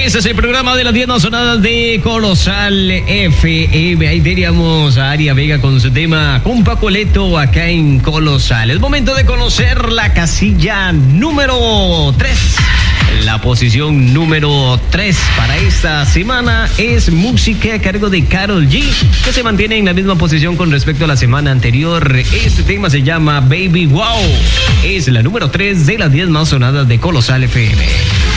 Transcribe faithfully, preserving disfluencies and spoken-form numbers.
Este es el programa de las diez más sonadas de Colosal F M. Ahí teníamos a Aria Vega con su tema con Paco Leto acá en Colosal. Es momento de conocer la casilla número tres. La posición número tres para esta semana es música a cargo de Karol G, que se mantiene en la misma posición con respecto a la semana anterior. Este tema se llama Baby Wow. Es la número tres de las diez más sonadas de Colosal F M.